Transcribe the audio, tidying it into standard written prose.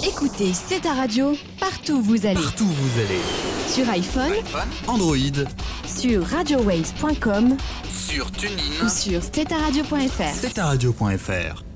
Écoutez, c'est ta radio, partout où vous allez. Partout où vous allez. Sur iPhone, Android, sur radiowaves.com, sur TuneIn ou sur steta-radio.fr. steta-radio.fr.